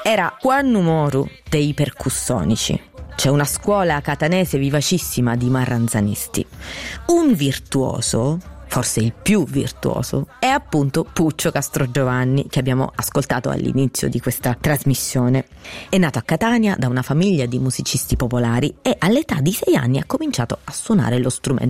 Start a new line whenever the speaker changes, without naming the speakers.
era Quannu Moru dei percussonici. C'è una scuola catanese vivacissima di marranzanisti. Un virtuoso, forse il più virtuoso, è appunto Puccio Castrogiovanni, che abbiamo ascoltato all'inizio di questa trasmissione. È nato a Catania da una famiglia di musicisti popolari e all'età di 6 anni ha cominciato a suonare lo strumento